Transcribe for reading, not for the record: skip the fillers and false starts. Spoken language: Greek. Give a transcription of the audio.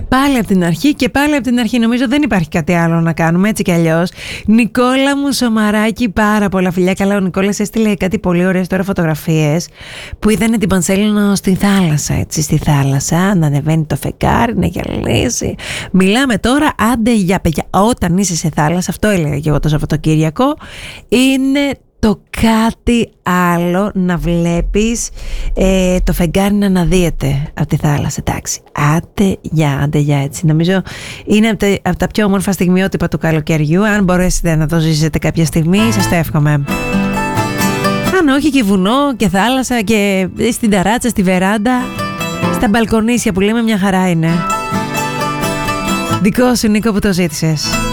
Πάλι από την αρχή και πάλι από την αρχή. Νομίζω δεν υπάρχει κάτι άλλο να κάνουμε, έτσι κι αλλιώς. Νικόλα μου Σομαράκη, πάρα πολλά φιλιά. Καλά, ο Νικόλας έστειλε κάτι πολύ ωραίες τώρα φωτογραφίες που είδανε την Πανσέλινο στη θάλασσα, έτσι, στη θάλασσα, να ανεβαίνει το φεγγάρι, να γυαλίσει. Μιλάμε τώρα, άντε για παιδιά. Όταν είσαι σε θάλασσα, αυτό έλεγα και εγώ το Σαββατοκύριακο, είναι το κάτι άλλο να βλέπεις το φεγγάρι να αναδύεται από τη θάλασσα. Εντάξει, άντε για έτσι. Νομίζω είναι από τα πιο όμορφα στιγμιότυπα του καλοκαιριού. Αν μπορέσετε να το ζήσετε κάποια στιγμή, σας το εύχομαι. Αν όχι, και βουνό και θάλασσα και στην ταράτσα, στη βεράντα, στα μπαλκονίσια που λέμε, μια χαρά είναι. Δικό σου, Νίκο, που το ζήτησες.